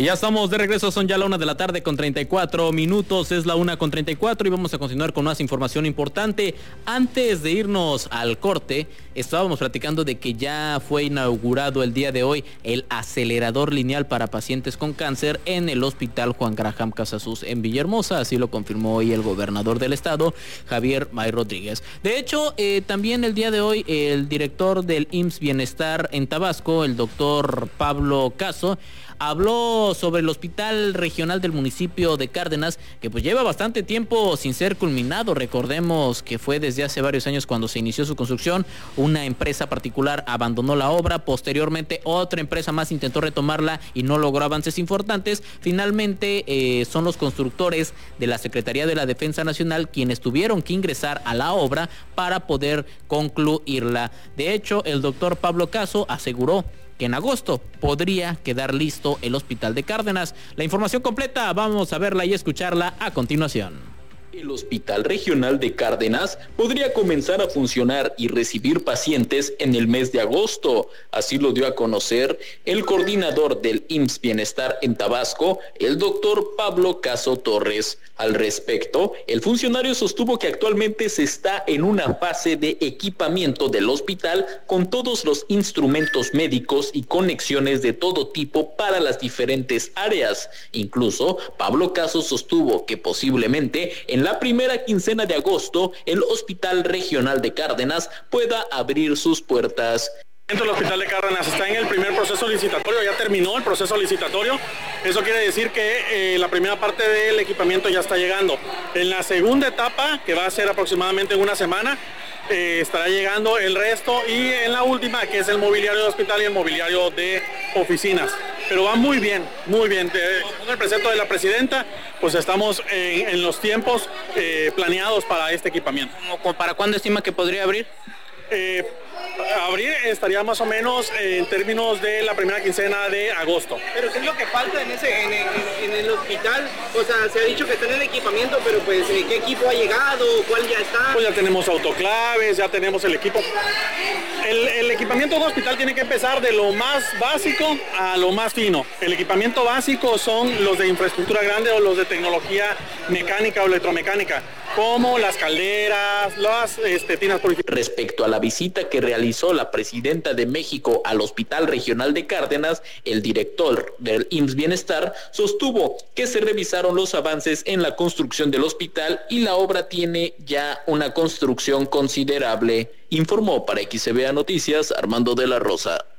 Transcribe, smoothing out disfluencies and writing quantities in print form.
Y ya estamos de regreso, son ya la 1:34 p.m, es la 1:34 p.m, y vamos a continuar con más información importante. Antes de irnos al corte, estábamos platicando de que ya fue inaugurado el día de hoy el acelerador lineal para pacientes con cáncer en el Hospital Juan Graham Casasus en Villahermosa, así lo confirmó hoy el gobernador del estado, Javier May Rodríguez. De hecho, también el día de hoy el director del IMSS Bienestar en Tabasco, el doctor Pablo Caso, habló sobre el hospital regional del municipio de Cárdenas, que pues lleva bastante tiempo sin ser culminado. Recordemos que fue desde hace varios años cuando se inició su construcción. Una empresa particular abandonó la obra, posteriormente otra empresa más intentó retomarla y no logró avances importantes. Finalmente son los constructores de la Secretaría de la Defensa Nacional quienes tuvieron que ingresar a la obra para poder concluirla. De hecho, el doctor Pablo Caso aseguró que en agosto podría quedar listo el hospital de Cárdenas. La información completa vamos a verla y escucharla a continuación. El Hospital Regional de Cárdenas podría comenzar a funcionar y recibir pacientes en el mes de agosto. Así lo dio a conocer el coordinador del IMSS Bienestar en Tabasco, el doctor Pablo Caso Torres. Al respecto, el funcionario sostuvo que actualmente se está en una fase de equipamiento del hospital con todos los instrumentos médicos y conexiones de todo tipo para las diferentes áreas. Incluso, Pablo Caso sostuvo que posiblemente en la primera quincena de agosto, el Hospital Regional de Cárdenas pueda abrir sus puertas. El Hospital de Cárdenas está en el primer proceso licitatorio, ya terminó el proceso licitatorio. Eso quiere decir que la primera parte del equipamiento ya está llegando. En la segunda etapa, que va a ser aproximadamente en una semana, estará llegando el resto, y en la última, que es el mobiliario de hospital y el mobiliario de oficinas. Pero va muy bien, muy bien. Con el precepto de la presidenta, pues estamos en los tiempos planeados para este equipamiento. ¿Para cuándo estima que podría abrir? Abrir estaría más o menos en términos de la primera quincena de agosto. Pero ¿qué es lo que falta en el hospital? O sea, se ha dicho que está en el equipamiento, pero pues ¿qué equipo ha llegado? ¿Cuál ya está? Pues ya tenemos autoclaves, ya tenemos el equipo. El equipamiento de hospital tiene que empezar de lo más básico a lo más fino. El equipamiento básico son los de infraestructura grande o los de tecnología mecánica o electromecánica, como las calderas, las tinas purificadoras. Respecto a la visita que realizó la presidenta de México al Hospital Regional de Cárdenas, el director del IMSS Bienestar sostuvo que se revisaron los avances en la construcción del hospital y la obra tiene ya una construcción considerable. Informó para XCBA Noticias Armando de la Rosa.